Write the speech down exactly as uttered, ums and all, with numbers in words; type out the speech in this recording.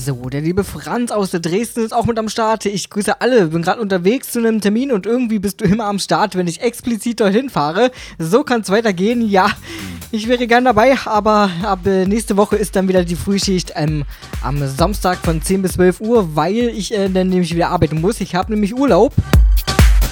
So, der liebe Franz aus der Dresden ist auch mit am Start. Ich grüße alle, bin gerade unterwegs zu einem Termin und irgendwie bist du immer am Start, wenn ich explizit dorthin fahre. So kann es weitergehen. Ja, ich wäre gern dabei, aber ab äh, nächste Woche ist dann wieder die Frühschicht ähm, am Samstag von zehn bis zwölf Uhr, weil ich äh, dann nämlich wieder arbeiten muss. Ich habe nämlich Urlaub.